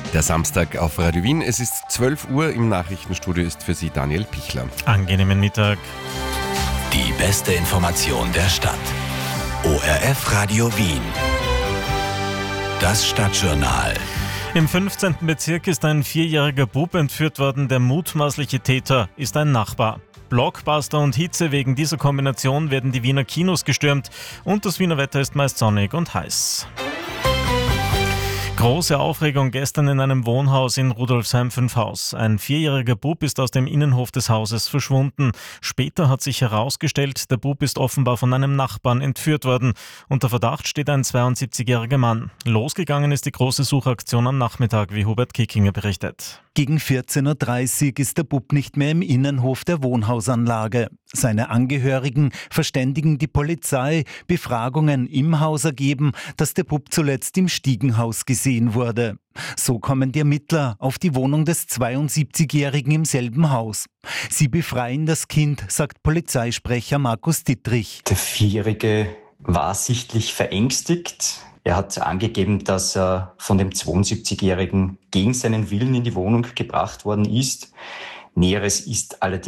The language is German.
Der Samstag auf Radio Wien. Es ist 12 Uhr. Im Nachrichtenstudio ist für Sie Daniel Pichler. Angenehmen Mittag. Die beste Information der Stadt. ORF Radio Wien. Das Stadtjournal. Im 15. Bezirk ist ein 4-jähriger Bub entführt worden. Der mutmaßliche Täter ist ein Nachbar. Blockbuster und Hitze, wegen dieser Kombination werden die Wiener Kinos gestürmt und das Wiener Wetter ist meist sonnig und heiß. Große Aufregung gestern in einem Wohnhaus in Rudolfsheim-5 Ein 4-jähriger Bub ist aus dem Innenhof des Hauses verschwunden. Später hat sich herausgestellt, der Bub ist offenbar von einem Nachbarn entführt worden. Unter Verdacht steht ein 72-jähriger Mann. Losgegangen ist die große Suchaktion am Nachmittag, wie Hubert Kickinger berichtet. Gegen 14.30 Uhr ist der Bub nicht mehr im Innenhof der Wohnhausanlage. Seine Angehörigen verständigen die Polizei, Befragungen im Haus ergeben, dass der Bub zuletzt im Stiegenhaus gesehen wurde. So kommen die Ermittler auf die Wohnung des 72-Jährigen im selben Haus. Sie befreien das Kind, sagt Polizeisprecher Markus Dittrich. Der 4-Jährige war sichtlich verängstigt. Er hat angegeben, dass er von dem 72-Jährigen gegen seinen Willen in die Wohnung gebracht worden ist. Näheres ist allerdings